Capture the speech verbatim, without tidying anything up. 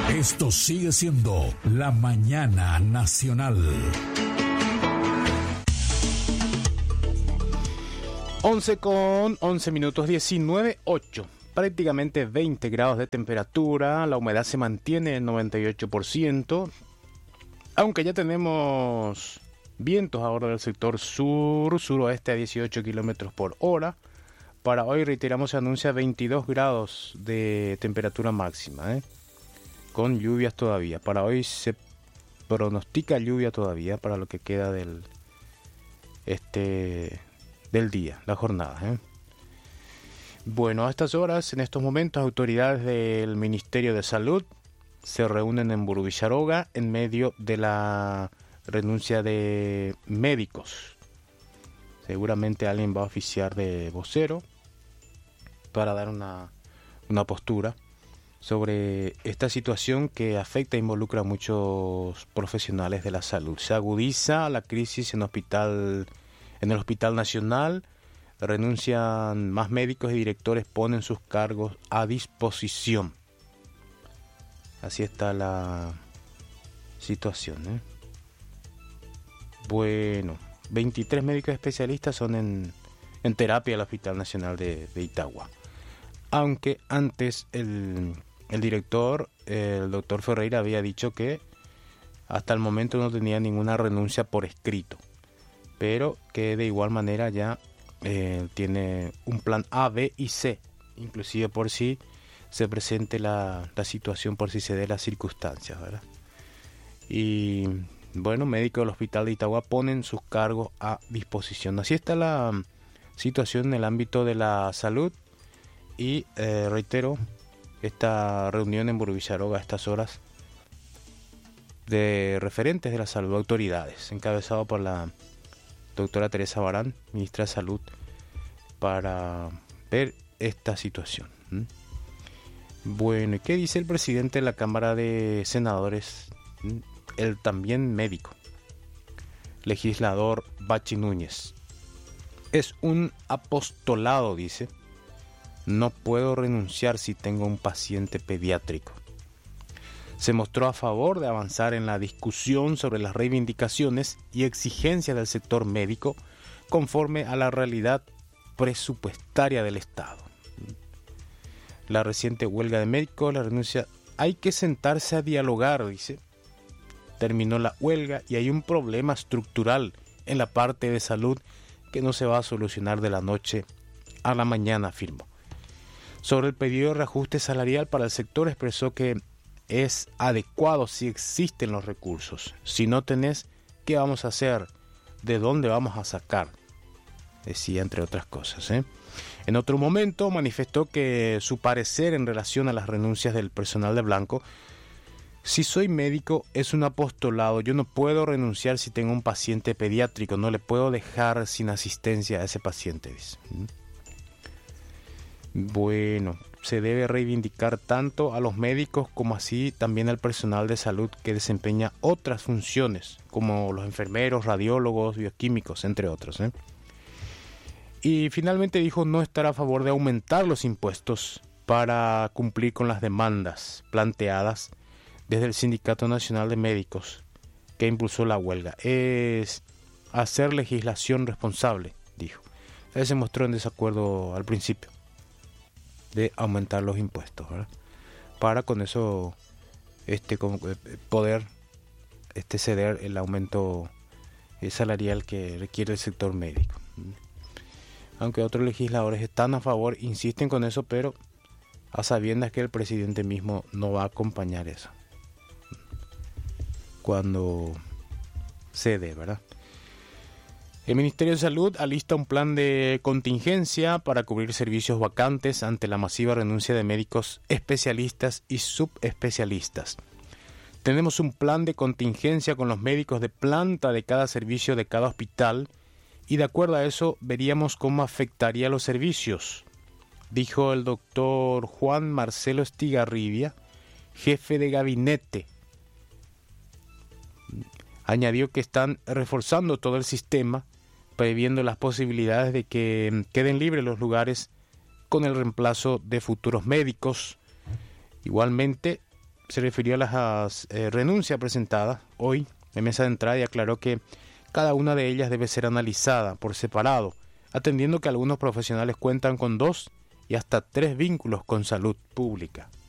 Esto sigue siendo La Mañana Nacional. once con once minutos, diecinueve ocho. Prácticamente veinte grados de temperatura. La humedad se mantiene en noventa y ocho por ciento. Aunque ya tenemos vientos ahora del sector sur, suroeste a dieciocho kilómetros por hora. Para hoy, reiteramos, se anuncia veintidós grados de temperatura máxima, ¿eh? Con lluvias todavía. Para hoy se pronostica lluvia todavía para lo que queda del, este, del día, la jornada, ¿eh? Bueno, a estas horas, en estos momentos, autoridades del Ministerio de Salud se reúnen en Burgo-Villaroga en medio de la renuncia de médicos. Seguramente alguien va a oficiar de vocero para dar una, una postura sobre esta situación que afecta e involucra a muchos profesionales de la salud. Se agudiza la crisis en, hospital, en el Hospital Nacional. Renuncian más médicos y directores, ponen sus cargos a disposición. Así está la situación, ¿eh? Bueno, veintitrés médicos especialistas son en, en terapia del Hospital Nacional de, de Itagua. Aunque antes el, el director, el doctor Ferreira, había dicho que hasta el momento no tenía ninguna renuncia por escrito, pero que de igual manera ya eh, tiene un plan A, B y C, inclusive por si se presente la, la situación, por si se dé las circunstancias, ¿verdad? Y bueno, médicos del Hospital de Itagua ponen sus cargos a disposición. Así está la situación en el ámbito de la salud. Y eh, reitero, esta reunión en Burgo-Villaroga a estas horas de referentes de la salud, autoridades, encabezado por la doctora Teresa Barán, ministra de Salud, para ver esta situación. ¿Mm? Bueno, ¿y qué dice el presidente de la Cámara de Senadores? ¿Mm? Él también médico, legislador Bachi Núñez. Es un apostolado, dice. No puedo renunciar si tengo un paciente pediátrico. Se mostró a favor de avanzar en la discusión sobre las reivindicaciones y exigencias del sector médico conforme a la realidad presupuestaria del Estado. La reciente huelga de médicos, la renuncia, hay que sentarse a dialogar, dice. Terminó la huelga y hay un problema estructural en la parte de salud que no se va a solucionar de la noche a la mañana, afirmó. Sobre el pedido de reajuste salarial para el sector, expresó que es adecuado si existen los recursos. Si no tenés, ¿qué vamos a hacer? ¿De dónde vamos a sacar? Decía, entre otras cosas, ¿eh? En otro momento manifestó que su parecer en relación a las renuncias del personal de Blanco: si soy médico es un apostolado, yo no puedo renunciar si tengo un paciente pediátrico, no le puedo dejar sin asistencia a ese paciente, dice. Bueno, se debe reivindicar tanto a los médicos como así también al personal de salud que desempeña otras funciones, como los enfermeros, radiólogos, bioquímicos, entre otros, ¿eh? Y finalmente dijo no estar a favor de aumentar los impuestos para cumplir con las demandas planteadas desde el Sindicato Nacional de Médicos que impulsó la huelga. Es hacer legislación responsable, dijo. Él se mostró en desacuerdo al principio de aumentar los impuestos, ¿verdad? Para con eso este como, poder este ceder el aumento salarial que requiere el sector médico. Aunque otros legisladores están a favor, insisten con eso, pero a sabiendas que el presidente mismo no va a acompañar eso cuando cede, ¿verdad? El Ministerio de Salud alista un plan de contingencia para cubrir servicios vacantes ante la masiva renuncia de médicos especialistas y subespecialistas. Tenemos un plan de contingencia con los médicos de planta de cada servicio de cada hospital y de acuerdo a eso veríamos cómo afectaría los servicios, dijo el doctor Juan Marcelo Estigarribia, jefe de gabinete. Añadió que están reforzando todo el sistema, previendo las posibilidades de que queden libres los lugares con el reemplazo de futuros médicos. Igualmente, se refirió a las eh, renuncias presentadas hoy en mesa de entrada y aclaró que cada una de ellas debe ser analizada por separado, atendiendo que algunos profesionales cuentan con dos y hasta tres vínculos con salud pública.